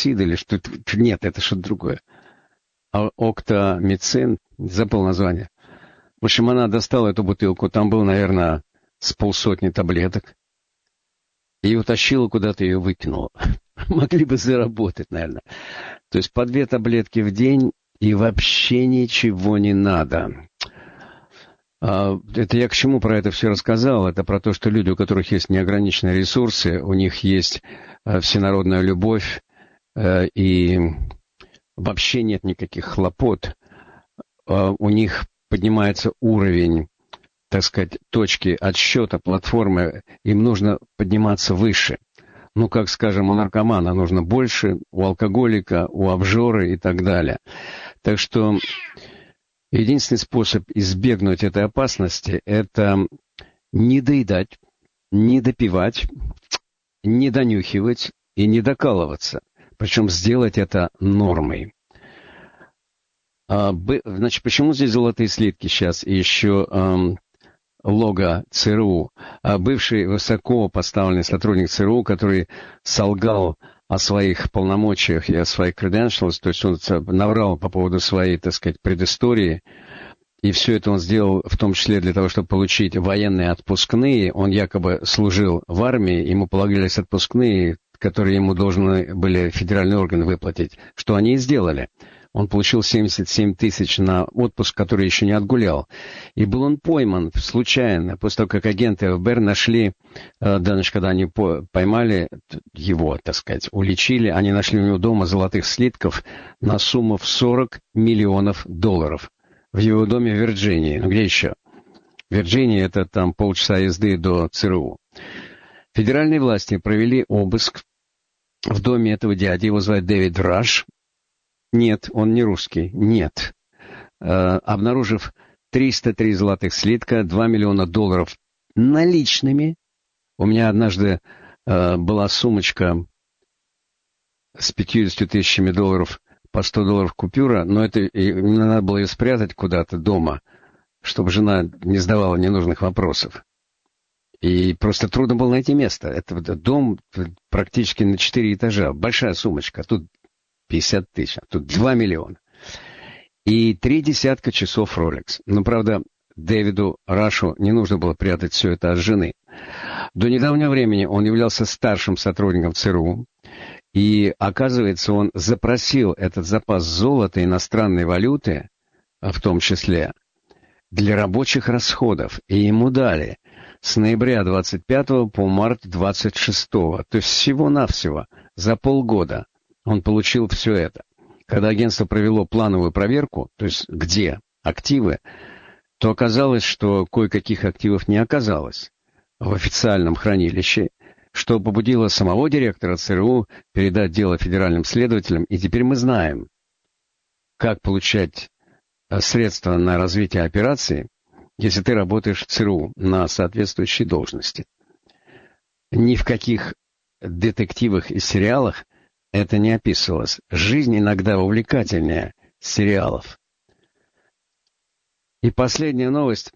оксид или что-то. Нет, это что-то другое. Октамицин, забыл название. В общем, она достала эту бутылку, там был, наверное, с полсотни таблеток, и утащила куда-то, ее выкинула. Могли бы заработать, наверное. То есть по 2 таблетки в день, и вообще ничего не надо. Это я к чему про это все рассказал? Это про то, что люди, у которых есть неограниченные ресурсы, у них есть всенародная любовь, и вообще нет никаких хлопот. У них поднимается уровень, так сказать, точки отсчета, платформы, им нужно подниматься выше. Ну, как, скажем, у наркомана нужно больше, у алкоголика, у обжоры и так далее. Так что единственный способ избегнуть этой опасности — это не доедать, не допивать, не донюхивать и не докалываться. Причем сделать это нормой. Значит, почему здесь золотые слитки сейчас и еще лого ЦРУ? Бывший высоко поставленный сотрудник ЦРУ, который солгал о своих полномочиях и о своих credentials, то есть он наврал по поводу своей, так сказать, предыстории, и все это он сделал в том числе для того, чтобы получить военные отпускные. Он якобы служил в армии, ему полагались отпускные, которые ему должны были федеральные органы выплатить, что они и сделали. Он получил 77 тысяч на отпуск, который еще не отгулял. И был он пойман случайно, после того, как агенты ФБР нашли, когда они поймали его, так сказать, уличили, они нашли у него дома золотых слитков на сумму в $40 миллионов. В его доме в Вирджинии. Ну, где еще? Вирджиния — это там полчаса езды до ЦРУ. Федеральные власти провели обыск в доме этого дяди, его звать Дэвид Раш. Нет, он не русский, нет. Обнаружив 303 золотых слитка, $2 миллиона наличными. У меня однажды была сумочка с 50 тысячами долларов, по $100 купюра, но это мне надо было ее спрятать куда-то дома, чтобы жена не задавала ненужных вопросов. И просто трудно было найти место. Это дом практически на 4 этажа, большая сумочка, тут 50 тысяч, а тут 2 миллиона. И 3 десятка часов Rolex. Но, правда, Дэвиду Рашу не нужно было прятать все это от жены. До недавнего времени он являлся старшим сотрудником ЦРУ, и, оказывается, он запросил этот запас золота, иностранной валюты, в том числе, для рабочих расходов, и ему дали с ноября 25 по март 26, то есть всего-навсего за полгода он получил все это. Когда агентство провело плановую проверку, то есть где активы, то оказалось, что кое-каких активов не оказалось в официальном хранилище, что побудило самого директора ЦРУ передать дело федеральным следователям, и теперь мы знаем, как получать средства на развитие операции, если ты работаешь в ЦРУ на соответствующей должности. Ни в каких детективах и сериалах это не описывалось. Жизнь иногда увлекательнее сериалов. И последняя новость.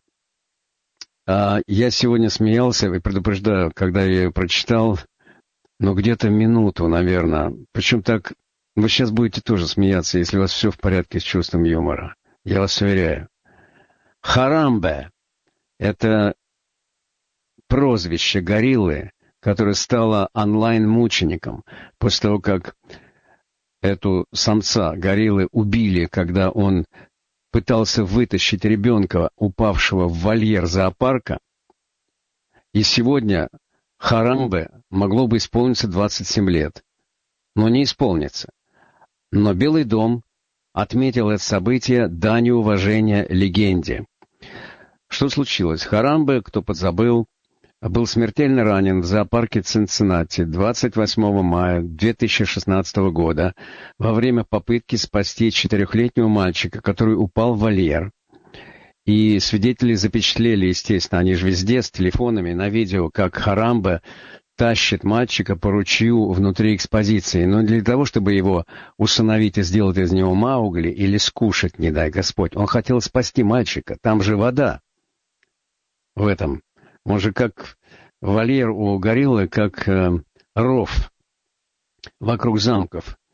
Я сегодня смеялся и предупреждаю, когда я ее прочитал, где-то минуту, наверное. Причем так, вы сейчас будете тоже смеяться, если у вас все в порядке с чувством юмора. Я вас уверяю. Харамбе — это прозвище гориллы, которое стало онлайн-мучеником после того, как эту самца гориллы убили, когда он пытался вытащить ребенка, упавшего в вольер зоопарка. И сегодня Харамбе могло бы исполниться 27 лет, но не исполнится. Но Белый дом отметил это событие данью уважения легенде. Что случилось? Харамбе, кто подзабыл, был смертельно ранен в зоопарке Цинциннати 28 мая 2016 года во время попытки спасти 4-летнего мальчика, который упал в вольер. И свидетели запечатлели, естественно, они же везде с телефонами на видео, как Харамбе тащит мальчика по ручью внутри экспозиции. Но для того, чтобы его усыновить и сделать из него Маугли или скушать, не дай Господь, он хотел спасти мальчика. Там же вода в этом. Он же как вольер у гориллы, как ров вокруг замков.